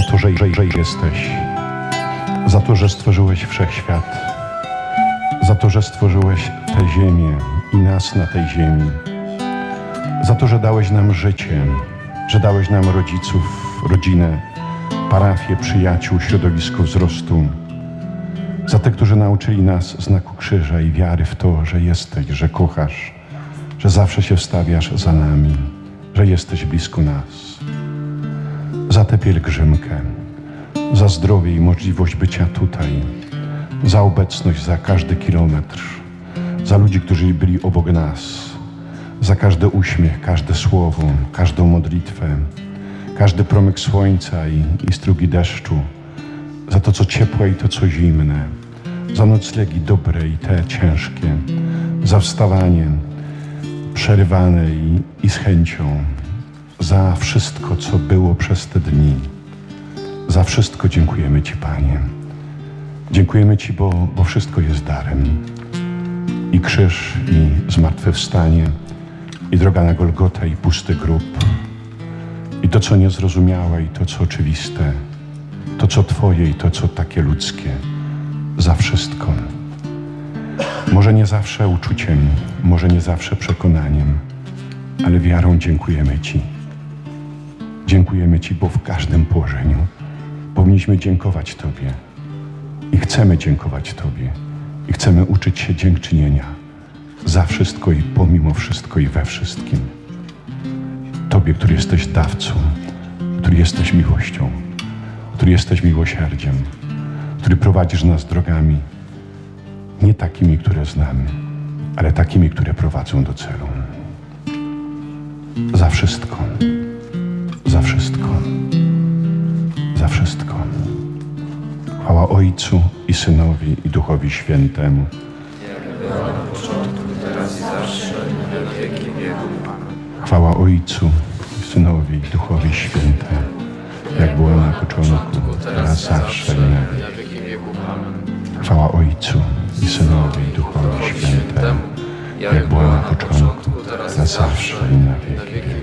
za to, że jesteś, za to, że stworzyłeś wszechświat, za to, że stworzyłeś tę ziemię i nas na tej ziemi, za to, że dałeś nam życie, że dałeś nam rodziców, rodzinę, parafię, przyjaciół, środowisko wzrostu, za tych, którzy nauczyli nas znaku krzyża i wiary w to, że jesteś, że kochasz, że zawsze się wstawiasz za nami, że jesteś blisko nas. Za tę pielgrzymkę, za zdrowie i możliwość bycia tutaj, za obecność, za każdy kilometr, za ludzi, którzy byli obok nas, za każdy uśmiech, każde słowo, każdą modlitwę, każdy promyk słońca i strugi deszczu, za to, co ciepłe i to, co zimne, za noclegi dobre i te ciężkie, za wstawanie przerywane i z chęcią, za wszystko, co było przez te dni. Za wszystko dziękujemy Ci, Panie. Dziękujemy Ci, bo wszystko jest darem. I krzyż, i zmartwychwstanie, i droga na Golgotę, i pusty grób, i to, co niezrozumiałe, i to, co oczywiste, to, co Twoje, i to, co takie ludzkie. Za wszystko. Może nie zawsze uczuciem, może nie zawsze przekonaniem, ale wiarą dziękujemy Ci. Dziękujemy Ci, bo w każdym położeniu powinniśmy dziękować Tobie i chcemy dziękować Tobie i chcemy uczyć się dziękczynienia za wszystko i pomimo wszystko i we wszystkim. Tobie, który jesteś dawcą, który jesteś miłością, który jesteś miłosierdziem, który prowadzisz nas drogami nie takimi, które znamy, ale takimi, które prowadzą do celu. Za wszystko, za wszystko, za wszystko. Chwała Ojcu i Synowi i Duchowi Świętemu. Jak była na początku, teraz i zawsze, na wieki wieków. Chwała Ojcu i Synowi i Duchowi Świętemu. Jak było na początku, teraz zawsze i na wieki wieków. Chwała Ojcu i Synowi i Duchowi Świętemu. Jak było na początku, teraz zawsze i na wieki wieków.